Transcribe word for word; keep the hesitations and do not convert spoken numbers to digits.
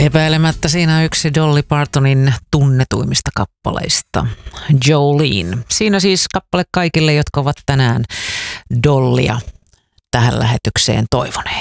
Epäilemättä siinä yksi Dolly Partonin tunnetuimmista kappaleista, Jolene. Siinä siis kappale kaikille, jotka ovat tänään Dollia tähän lähetykseen toivoneet.